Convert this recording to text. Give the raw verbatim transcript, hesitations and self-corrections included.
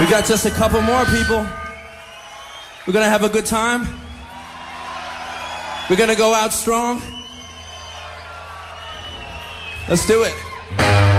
We got just a couple more people. We're gonna have a good time. We're gonna go out strong. Let's do it.